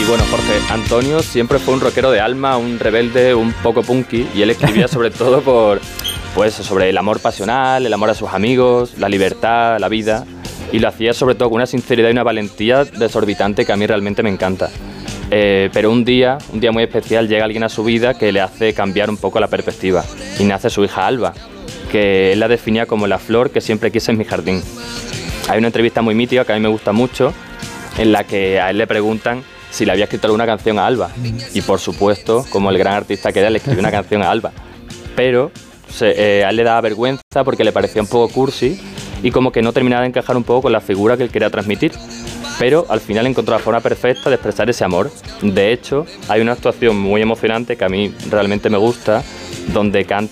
Y bueno, Jorge Antonio siempre fue un rockero de alma, un rebelde, un poco punky, y él escribía sobre todo sobre el amor pasional, el amor a sus amigos, la libertad, la vida, y lo hacía sobre todo con una sinceridad y una valentía desorbitante que a mí realmente me encanta. Pero un día muy especial, llega alguien a su vida que le hace cambiar un poco la perspectiva, y nace su hija Alba, que él la definía como la flor que siempre quise en mi jardín. Hay una entrevista muy mítica que a mí me gusta mucho, en la que a él le preguntan si le había escrito alguna canción a Alba, y por supuesto, como el gran artista que era, le escribió una canción a Alba, pero a él le daba vergüenza porque le parecía un poco cursi y como que no terminaba de encajar un poco con la figura que él quería transmitir, pero al final encontró la forma perfecta de expresar ese amor. De hecho, hay una actuación muy emocionante que a mí realmente me gusta, donde canta